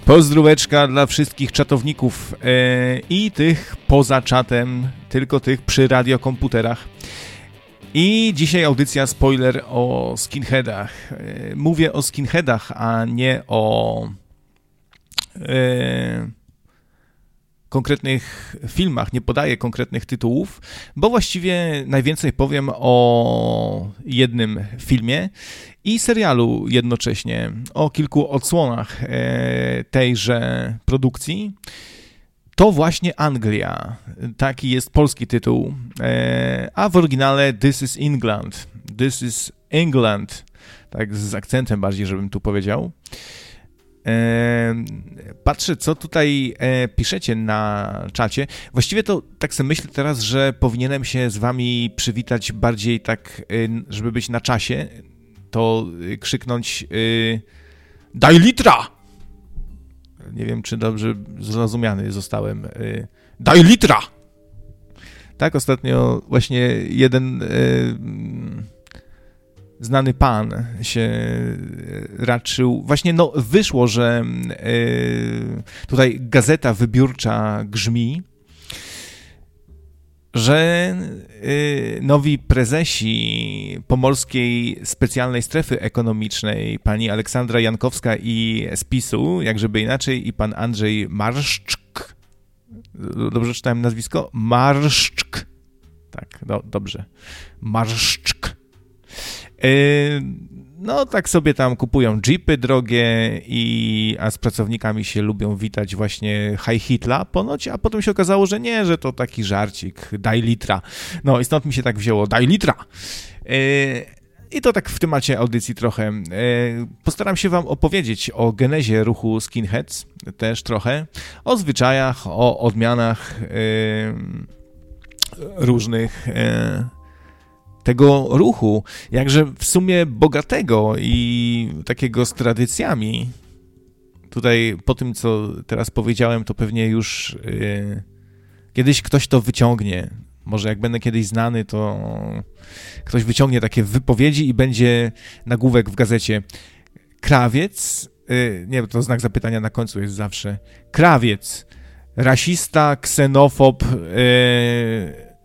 Pozdróweczka dla wszystkich czatowników i tych poza czatem, tylko tych przy radiokomputerach. I dzisiaj audycja spoiler o skinheadach. Mówię o skinheadach, a nie o konkretnych filmach, nie podaję konkretnych tytułów, bo właściwie najwięcej powiem o jednym filmie i serialu jednocześnie, o kilku odsłonach tejże produkcji. To właśnie Anglia, taki jest polski tytuł, a w oryginale This is England, This is England, tak z akcentem bardziej, żebym tu powiedział. Patrzę, co tutaj piszecie na czacie. Właściwie to tak sobie myślę teraz, że powinienem się z wami przywitać bardziej tak, żeby być na czasie, to krzyknąć daj litra! Nie wiem, czy dobrze zrozumiany zostałem. Daj litra! Tak, ostatnio właśnie jeden znany pan się raczył. Właśnie no, wyszło, że tutaj Gazeta Wybiórcza grzmi, że nowi prezesi Pomorskiej Specjalnej Strefy Ekonomicznej, pani Aleksandra Jankowska i z PiS-u, jakżeby inaczej, i pan Andrzej Marszczk, dobrze czytałem nazwisko? Marszczk, tak, dobrze, Marszczk. No tak sobie tam kupują jeepy drogie, a z pracownikami się lubią witać właśnie Heil Hitler ponoć, a potem się okazało, że nie, że to taki żarcik, daj litra. No i stąd mi się tak wzięło, daj litra. I to tak w temacie audycji trochę. Postaram się wam opowiedzieć o genezie ruchu skinheads, też trochę, o zwyczajach, o odmianach różnych tego ruchu, jakże w sumie bogatego i takiego z tradycjami. Tutaj po tym, co teraz powiedziałem, to pewnie już kiedyś ktoś to wyciągnie. Może jak będę kiedyś znany, to ktoś wyciągnie takie wypowiedzi i będzie nagłówek w gazecie. Krawiec, nie, to znak zapytania na końcu jest zawsze. Krawiec, rasista, ksenofob,